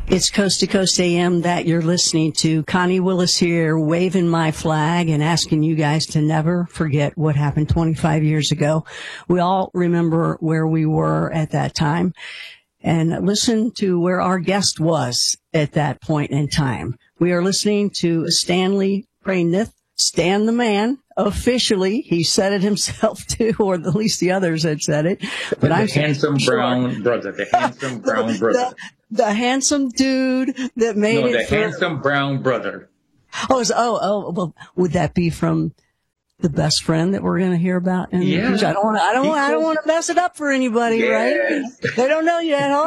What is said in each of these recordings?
It's Coast to Coast AM that you're listening to. Connie Willis here, waving my flag and asking you guys to never forget what happened 25 years ago. We all remember where we were at that time, and listen to where our guest was at that point in time. We are listening to Stanley Prainith, Stan the Man. Officially, he said it himself too, or at least the others had said it. But the handsome brown brother, the handsome brown brother. The handsome dude that made it. No, the handsome brown brother. Well, would that be from the best friend that we're going to hear about? Yeah. I don't want to mess it up for anybody, right? They don't know yet. Hold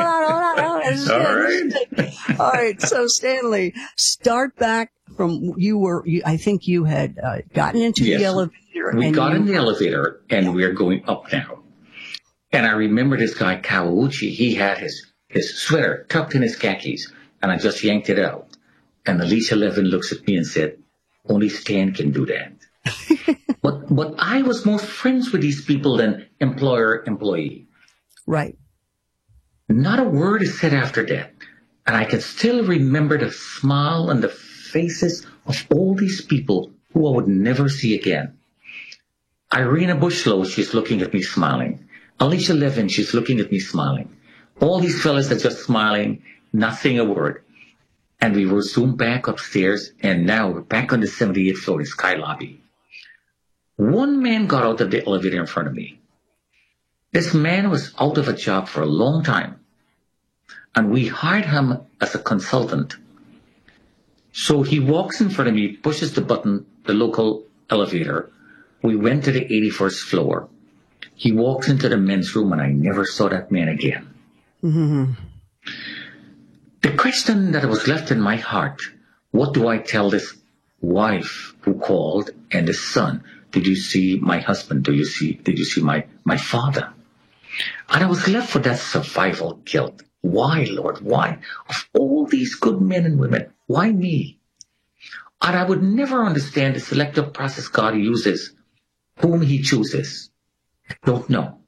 on. All right. So Stanley, start back from I think you had gotten into the elevator. We got in the elevator and we're going up now. And I remember this guy, Kawauchi, he had his sweater tucked in his khakis, and I just yanked it out. And Alicia Levin looks at me and said, only Stan can do that. But I was more friends with these people than employer-employee. Right. Not a word is said after that. And I can still remember the smile and the faces of all these people who I would never see again. Irina Bushlow, she's looking at me smiling. Alicia Levin, she's looking at me smiling. All these fellas are just smiling, not saying a word. And we were zoomed back upstairs, and now we're back on the 78th floor, the Sky Lobby. One man got out of the elevator in front of me. This man was out of a job for a long time, and we hired him as a consultant. So he walks in front of me, pushes the button, the local elevator. We went to the 81st floor. He walks into the men's room, and I never saw that man again. Mm-hmm. The question that was left in my heart, what do I tell this wife who called and the son? Did you see my husband? Did you see my father? And I was left with that survival guilt. Why, Lord? Why? Of all these good men and women, why me? And I would never understand the selective process God uses, whom he chooses. Don't know.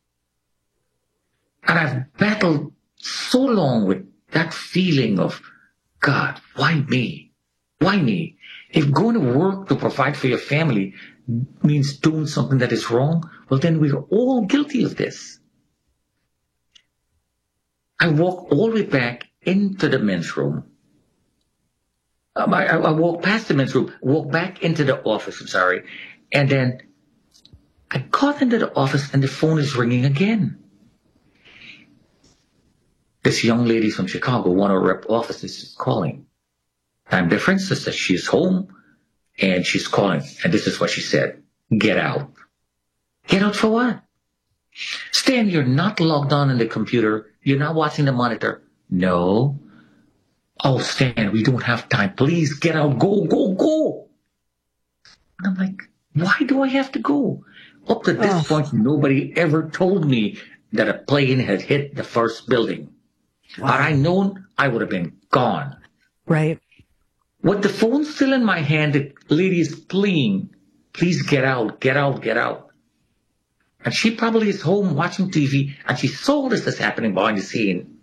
And I've battled so long with that feeling of, God, why me? Why me? If going to work to provide for your family means doing something that is wrong, well, then we're all guilty of this. I walk all the way back into the men's room. I walk past the men's room, walk back into the office, and then I got into the office and the phone is ringing again. This young lady from Chicago, one of our rep offices, is calling. Time difference is that she's home and she's calling. And this is what she said. Get out. Get out for what? Stan, you're not logged on in the computer. You're not watching the monitor. No. Oh, Stan, we don't have time. Please get out. Go, go, go. And I'm like, why do I have to go? Up to this point, nobody ever told me that a plane had hit the first building. Wow. Had I known, I would have been gone. Right. With the phone still in my hand, the lady is pleading, please get out, get out, get out. And she probably is home watching TV, and she saw this is happening behind the scene.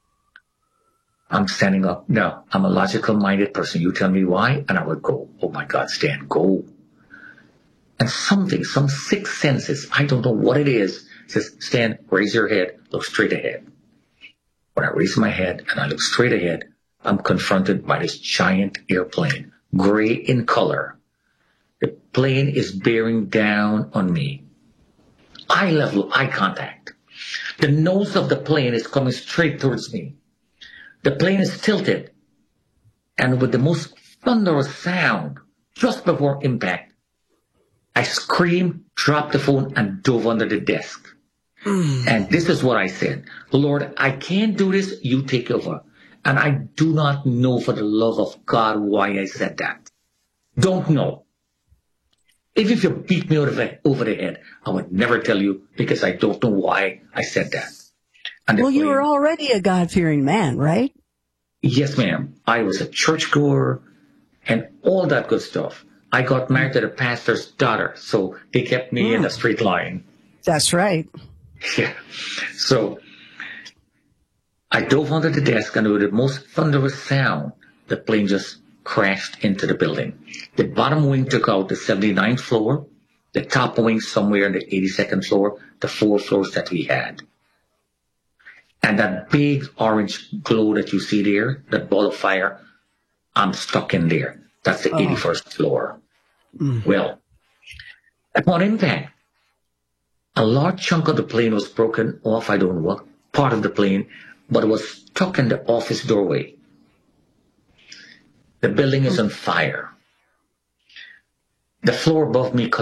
I'm standing up. No, I'm a logical-minded person. You tell me why, and I would go. Oh, my God, Stan, go. And some sixth senses, I don't know what it is, says, Stan, raise your head, look straight ahead. When I raise my head and I look straight ahead, I'm confronted by this giant airplane, gray in color. The plane is bearing down on me. Eye level, eye contact. The nose of the plane is coming straight towards me. The plane is tilted, and with the most thunderous sound, just before impact, I screamed, dropped the phone, and dove under the desk. And this is what I said. Lord, I can't do this. You take over. And I do not know for the love of God why I said that. Don't know. Even if you beat me over the head, I would never tell you because I don't know why I said that. And well, you were already a God-fearing man, right? Yes, ma'am. I was a churchgoer and all that good stuff. I got married to the pastor's daughter, so they kept me in a straight line. That's right. Yeah. So I dove under the desk, and with the most thunderous sound, the plane just crashed into the building. The bottom wing took out the 79th floor, the top wing somewhere in the 82nd floor, the 4 floors that we had. And that big orange glow that you see there, that ball of fire, I'm stuck in there. That's the 81st floor. Well, upon impact, a large chunk of the plane was broken off. I don't know what part of the plane, but it was stuck in the office doorway. The building is on fire. The floor above me